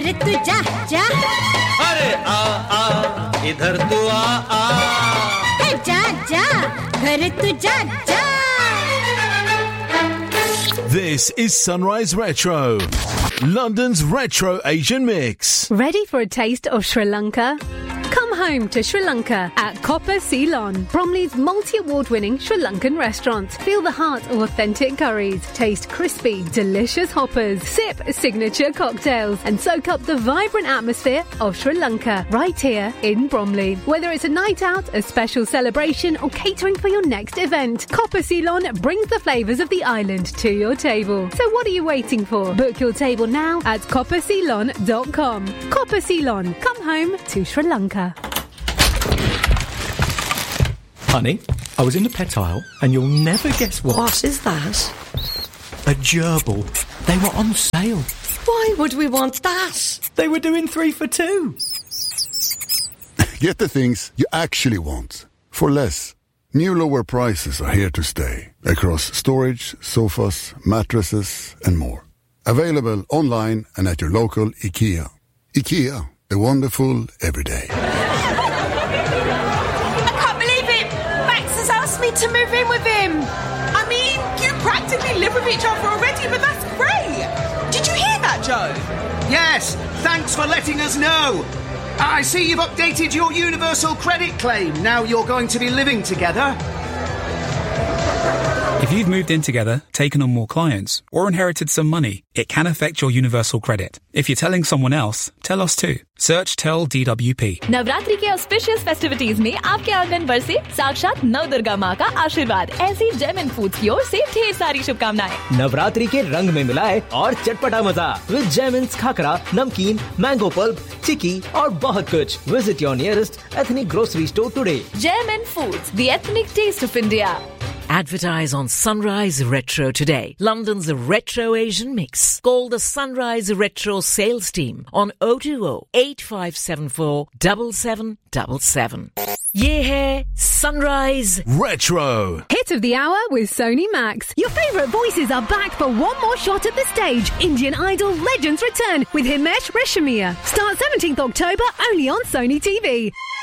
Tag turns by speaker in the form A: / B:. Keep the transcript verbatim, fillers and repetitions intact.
A: घर तू जा जा
B: अरे आ आ इधर तू आ आ
A: जा जा घर तू जा जा
C: This is Sunrise Retro, London's retro Asian mix.
D: Ready for a taste of Sri Lanka? Come home to Sri Lanka at Copper Ceylon, Bromley's multi-award-winning Sri Lankan restaurant. Feel the heart of authentic curries, taste crispy, delicious hoppers, sip signature cocktails, and soak up the vibrant atmosphere of Sri Lanka right here in Bromley. Whether it's a night out, a special celebration, or catering for your next event, Copper Ceylon brings the flavours of the island to your table. So what are you waiting for? Book your table now at copper ceylon dot com. Copper Ceylon, come home to Sri Lanka.
E: Honey, I was in the pet aisle and you'll never guess what.
F: What is that?
E: A gerbil. They were on sale.
F: Why would we want that?
E: They were doing three for two.
G: Get the things you actually want for less. New lower prices are here to stay across storage, sofas, mattresses and more. Available online and at your local IKEA. IKEA, the wonderful everyday.
H: To move in with him. I mean, you practically live with each other already, but that's great. Did you hear that, Joe?
I: Yes, thanks for letting us know. I see you've updated your universal credit claim. Now you're going to be living together.
J: If you've moved in together, taken on more clients, or inherited some money, it can affect your universal credit. If you're telling someone else, tell us too. Search Tell D W P.
K: Navratri के auspicious festivities में आपके आंगन पर से साक्षात नव दुर्गा माँ का आशीर्वाद। ऐसी जेम एंड फूड्स की ओर से ढेर सारी शुभकामनाएं।
L: नवरात्रि के रंग में मिलाए और चटपटा मजा विद जेम खाकरा, नमकीन, मैंगो पल्प, चिक्की और बहुत कुछ। Visit your nearest ethnic grocery store today.
K: Gem and Foods, the ethnic taste of India.
M: Advertise on Sunrise Retro today, London's retro Asian mix. Call the Sunrise Retro sales team on oh two oh, eight five seven four, seven seven seven seven. Ye hai Sunrise
C: Retro.
D: Hit of the hour with Sony Max. Your favourite voices are back for one more shot at the stage. Indian Idol Legends return with Himesh Reshammiya. Start seventeenth October only on Sony T V.